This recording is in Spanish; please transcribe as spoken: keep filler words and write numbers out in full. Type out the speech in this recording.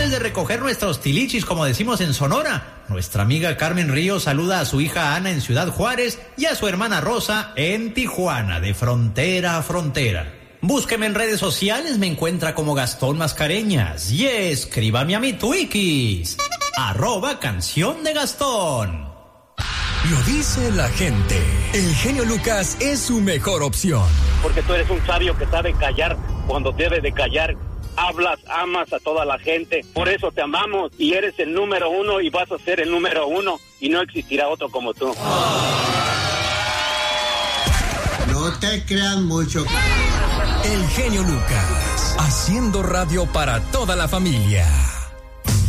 Antes de recoger nuestros tilichis, como decimos en Sonora, nuestra amiga Carmen Ríos saluda a su hija Ana en Ciudad Juárez y a su hermana Rosa en Tijuana, de frontera a frontera. Búsqueme en redes sociales, me encuentra como Gastón Mascareñas. Y escríbame a mi Twikis, arroba Canción de Gastón. Lo dice la gente. El genio Lucas es su mejor opción. Porque tú eres un sabio que sabe callar cuando debe de callar. Hablas, amas a toda la gente. Por eso te amamos y eres el número uno y vas a ser el número uno. Y no existirá otro como tú. No te creas mucho. El genio Lucas, haciendo radio para toda la familia.